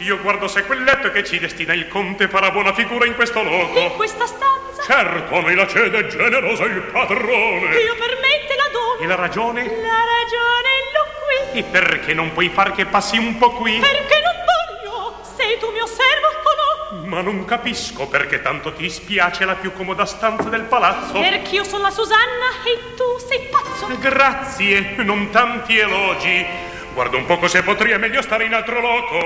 Io guardo se quel letto che ci destina il conte farà buona figura in questo loco. In questa stanza? Certo, a noi la cede generosa il padrone. Io per me te la dono. E la ragione? La ragione l'ho qui. E perché non puoi far che passi un po' qui? Perché non voglio. Sei tu mio servo o no? Ma non capisco perché tanto ti spiace la più comoda stanza del palazzo. Perch'io sono la Susanna e tu sei pazzo. Grazie, non tanti elogi. Guarda un poco se potrei meglio stare in altro loco.